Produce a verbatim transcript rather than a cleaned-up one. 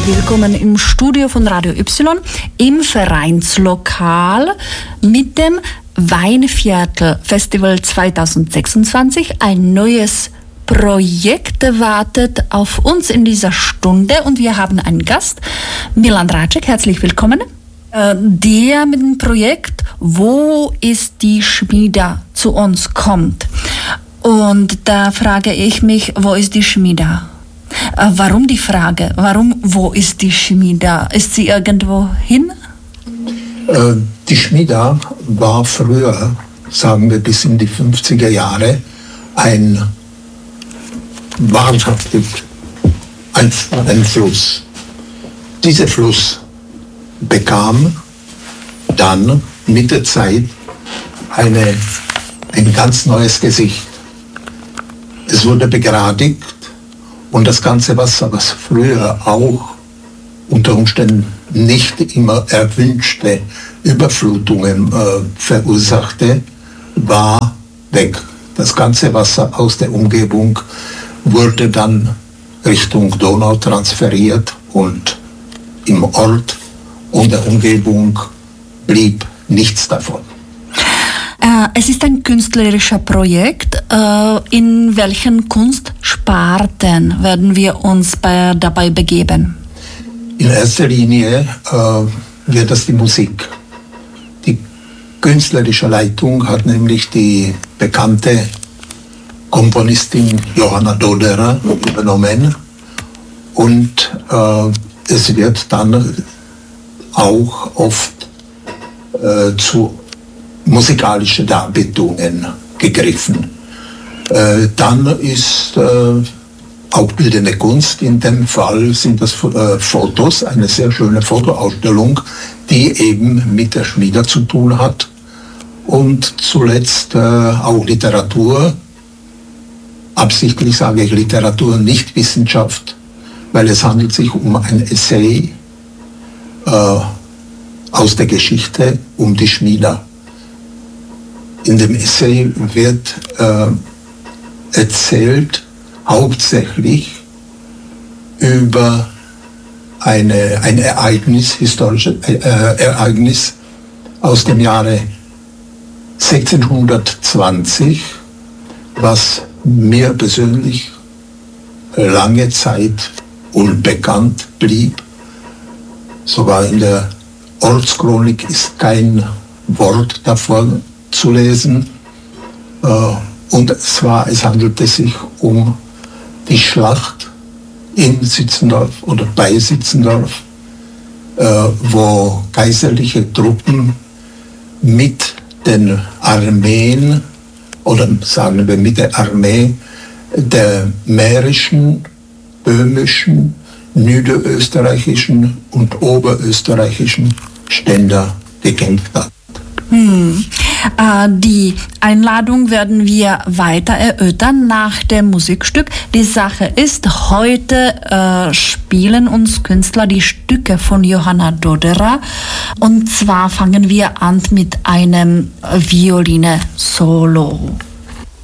willkommen im Studio von Radio Y im Vereinslokal mit dem Weinviertel Festival zwanzig sechsundzwanzig. Ein neues Projekt wartet auf uns in dieser Stunde und wir haben einen Gast, Milan Draček, herzlich willkommen. Der mit dem Projekt Wo ist die Schmiede zu uns kommt. Und da frage ich mich, wo ist die Schmiede? Warum die Frage? Warum, wo ist die Schmiede? Ist sie irgendwo hin? Die Schmiede war früher, sagen wir bis in die fünfziger Jahre, ein wahrhaftig ein, ein Fluss. Dieser Fluss bekam dann mit der Zeit eine, ein ganz neues Gesicht. Es wurde begradigt und das ganze Wasser, was früher auch unter Umständen nicht immer erwünschte Überflutungen äh, verursachte, war weg. Das ganze Wasser aus der Umgebung wurde dann Richtung Donau transferiert und im Ort und der Umgebung blieb nichts davon. Äh, es ist ein künstlerisches Projekt. Äh, in welchen Kunstsparten werden wir uns bei, dabei begeben? In erster Linie äh, wird das die Musik. Die künstlerische Leitung hat nämlich die bekannte Komponistin Johanna Doderer übernommen und äh, es wird dann auch oft äh, zu musikalischen Darbietungen gegriffen. Äh, dann ist äh, auch bildende Kunst, in dem Fall sind das äh, Fotos, eine sehr schöne Fotoausstellung, die eben mit der Schmiede zu tun hat. Und zuletzt äh, auch Literatur. Absichtlich sage ich Literatur, nicht Wissenschaft, weil es handelt sich um ein Essay äh, aus der Geschichte um die Schmiede. In dem Essay wird äh, erzählt hauptsächlich über eine, ein Ereignis, historisches äh, Ereignis aus dem Jahre sechzehnhundertzwanzig, was mir persönlich lange Zeit unbekannt blieb. Sogar in der Ortschronik ist kein Wort davon zu lesen. Und zwar, es handelte sich um die Schlacht in Sitzendorf oder bei Sitzendorf, wo kaiserliche Truppen mit den Armeen oder sagen wir mit der Armee der mährischen, böhmischen, niederösterreichischen und oberösterreichischen Ständer gekämpft hat. Hm. Äh, die Einladung werden wir weiter erörtern nach dem Musikstück. Die Sache ist, heute äh, spielen uns Künstler die Stücke von Johanna Doderer. Und zwar fangen wir an mit einem Violine-Solo.